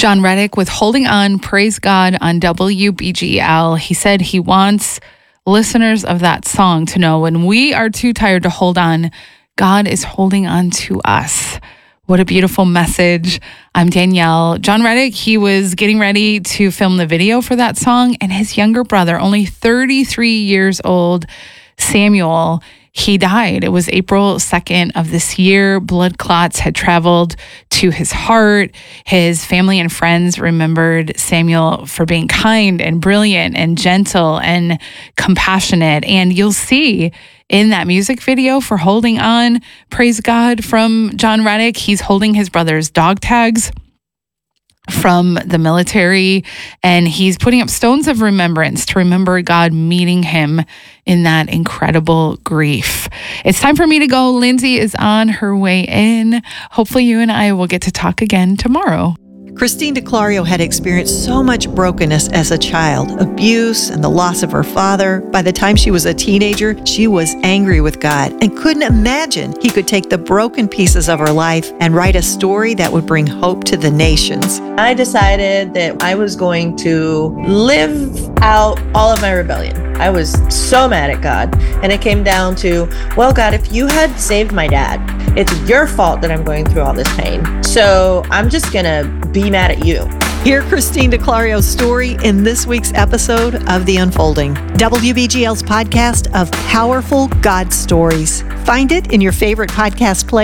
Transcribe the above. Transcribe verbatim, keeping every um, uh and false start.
John Reddick with Holding On, Praise God on W B G L. He said he wants listeners of that song to know when we are too tired to hold on, God is holding on to us. What a beautiful message. I'm Danielle. John Reddick, he was getting ready to film the video for that song, and his younger brother, only thirty-three years old, Samuel, he died. It was April second of this year. Blood clots had traveled to his heart. His family and friends remembered Samuel for being kind and brilliant and gentle and compassionate. And you'll see in that music video for Holding On, Praise God, from John Reddick, he's holding his brother's dog tags from the military, and he's putting up stones of remembrance to remember God meeting him in that incredible grief. It's time for me to go. Lindsay is on her way in. Hopefully you and I will get to talk again tomorrow. Christine DeClario had experienced so much brokenness as a child, abuse and the loss of her father. By the time she was a teenager, she was angry with God and couldn't imagine He could take the broken pieces of her life and write a story that would bring hope to the nations. I decided that I was going to live out all of my rebellion. I was so mad at God, and it came down to, well, God, if you had saved my dad, it's your fault that I'm going through all this pain. So I'm just gonna be mad at you. Hear Christine DeClario's story in this week's episode of The Unfolding, W B G L's podcast of powerful God stories. Find it in your favorite podcast player.